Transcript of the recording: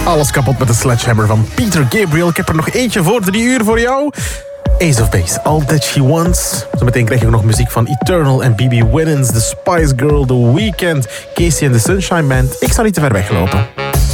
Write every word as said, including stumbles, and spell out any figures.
Alles kapot met de Sledgehammer van Peter Gabriel. Ik heb er nog eentje voor drie uur voor jou. Ace of Base, All That She Wants. Zometeen krijg je ook nog muziek van Eternal en B B Winans, The Spice Girl, The Weeknd, Casey and the Sunshine Band. Ik zal niet te ver weglopen.